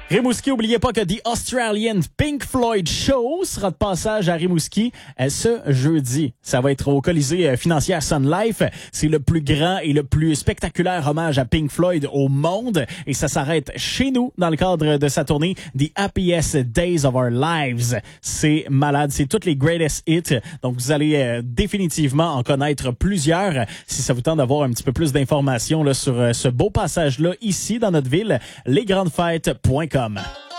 Rimouski, n'oubliez pas que The Australian Pink Floyd Show sera de passage à Rimouski ce jeudi. Ça va être au Colisée financière Sun Life. C'est le plus grand et le plus spectaculaire hommage à Pink Floyd au monde. Et ça s'arrête chez nous dans le cadre de sa tournée The Happiest Days of Our Lives. C'est malade. C'est toutes les greatest hits. Donc, vous allez définitivement en connaître plusieurs. Si ça vous tente d'avoir un petit peu plus d'informations là, sur ce beau passage-là ici dans notre ville, lesgrandesfêtes.com.